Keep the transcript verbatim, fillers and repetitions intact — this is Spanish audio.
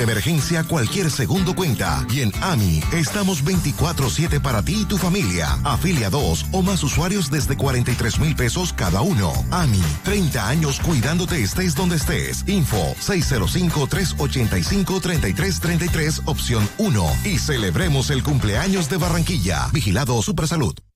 emergencia, cualquier segundo cuenta. Y en A M I estamos veinticuatro siete para ti y tu familia. Afilia dos o más usuarios desde cuarenta y tres mil pesos cada uno. A M I, treinta años cuidándote estés donde estés. Info seis cero cinco, tres ocho cinco, tres tres tres tres, opción uno. Y celebremos el cumpleaños de Barranquilla. Vigilado Supersalud.